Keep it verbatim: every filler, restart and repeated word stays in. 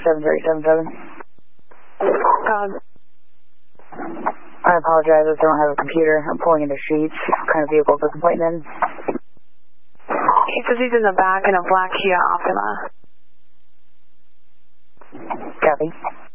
seven three seven seven. Um, I apologize, I don't have a computer. I'm pulling into sheets. What kind of vehicle is the complaint in? he says he's in the back in a black Kia Optima. Copy.